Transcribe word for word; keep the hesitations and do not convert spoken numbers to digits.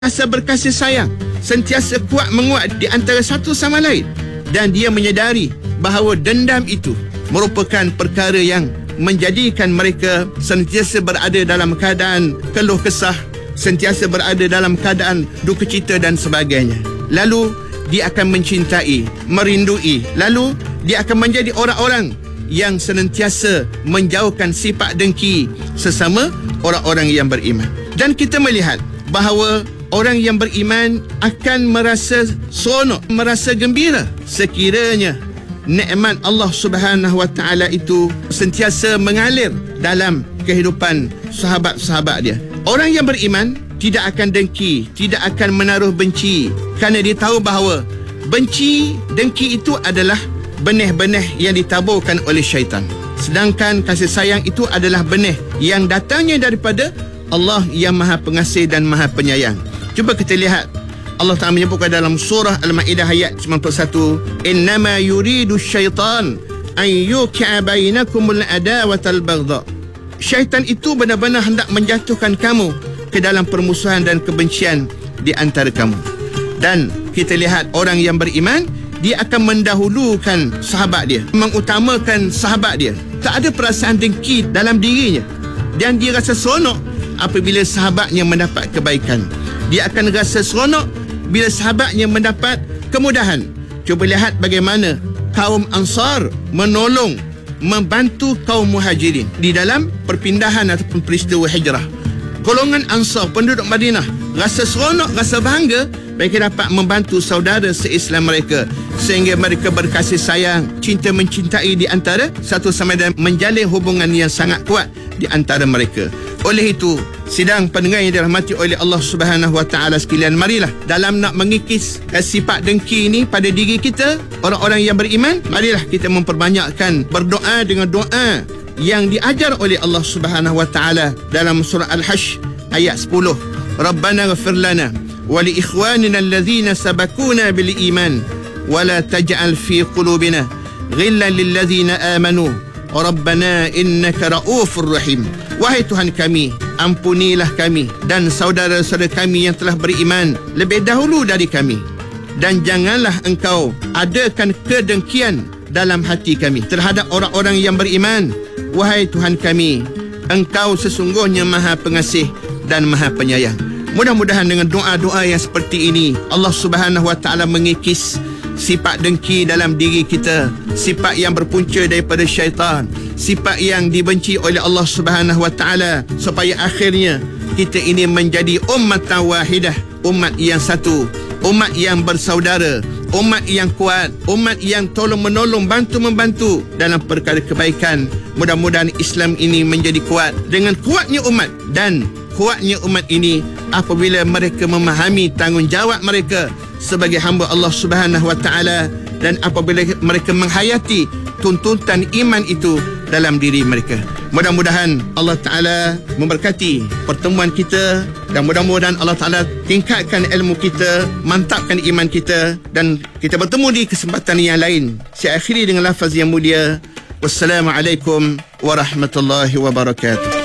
sentiasa berkasih sayang, sentiasa kuat menguat di antara satu sama lain, dan dia menyedari bahawa dendam itu merupakan perkara yang menjadikan mereka sentiasa berada dalam keadaan keluh kesah, sentiasa berada dalam keadaan duka cita dan sebagainya. Lalu dia akan mencintai, merindui, lalu dia akan menjadi orang-orang yang senantiasa menjauhkan sifat dengki sesama orang-orang yang beriman. Dan kita melihat bahawa orang yang beriman akan merasa seronok, merasa gembira sekiranya nikmat Allah Subhanahu Wa Taala itu sentiasa mengalir dalam kehidupan sahabat-sahabat dia. Orang yang beriman tidak akan dengki, tidak akan menaruh benci, kerana dia tahu bahawa benci, dengki itu adalah benih-benih yang ditaburkan oleh syaitan. Sedangkan kasih sayang itu adalah benih yang datangnya daripada Allah yang Maha Pengasih dan Maha Penyayang. Cuba kita lihat, Allah Ta'ala menyebutkan dalam surah Al-Ma'idah ayat sembilan puluh satu, innama yuridu syaitan an yuki'a bainakumul adawatal baghdha. Syaitan itu benar-benar hendak menjatuhkan kamu ke dalam permusuhan dan kebencian di antara kamu. Dan kita lihat orang yang beriman, dia akan mendahulukan sahabat dia, mengutamakan sahabat dia. Tak ada perasaan dengki dalam dirinya, dan dia rasa seronok apabila sahabatnya mendapat kebaikan. Dia akan rasa seronok bila sahabatnya mendapat kemudahan. Cuba lihat bagaimana kaum Ansar menolong, membantu kaum Muhajirin di dalam perpindahan ataupun peristiwa hijrah. Golongan Ansar, penduduk Madinah, rasa seronok, rasa bangga mereka dapat membantu saudara se-Islam mereka, sehingga mereka berkasih sayang, cinta mencintai di antara satu sama lain, menjalin hubungan yang sangat kuat di antara mereka. Oleh itu, sidang pendengar yang dirahmati oleh Allah Subhanahu Wa Taala sekalian, marilah dalam nak mengikis eh, sifat dengki ini pada diri kita, orang-orang yang beriman, marilah kita memperbanyakkan berdoa dengan doa yang diajar oleh Allah Subhanahu Wa Taala dalam surah Al-Hashr ayat sepuluh. Rabbana ighfir lana wa li ikhwanina alladhina sabaquna bil iman wa la taj'al fi qulubina ghillan lil ladzina amanu rabbana innaka raufur rahim. Wahai Tuhan kami, ampunilah kami dan saudara-saudara kami yang telah beriman lebih dahulu dari kami, dan janganlah engkau adakan kedengkian dalam hati kami terhadap orang-orang yang beriman. Wahai Tuhan kami, engkau sesungguhnya Maha Pengasih dan Maha Penyayang. Mudah-mudahan dengan doa-doa yang seperti ini, Allah Subhanahu Wa Taala mengikis sifat dengki dalam diri kita, sifat yang berpunca daripada syaitan, sifat yang dibenci oleh Allah Subhanahu Wa Taala, supaya akhirnya kita ini menjadi ummatan wahidah, umat yang satu, umat yang bersaudara, umat yang kuat, umat yang tolong-menolong, bantu-membantu dalam perkara kebaikan. Mudah-mudahan Islam ini menjadi kuat dengan kuatnya umat, dan kuatnya umat ini apabila mereka memahami tanggungjawab mereka sebagai hamba Allah Subhanahu Wa Taala, dan apabila mereka menghayati tuntutan iman itu dalam diri mereka. Mudah-mudahan Allah Ta'ala memberkati pertemuan kita, dan mudah-mudahan Allah Ta'ala tingkatkan ilmu kita, mantapkan iman kita, dan kita bertemu di kesempatan yang lain. Saya akhiri dengan lafaz yang mulia. Wassalamualaikum warahmatullahi wabarakatuh.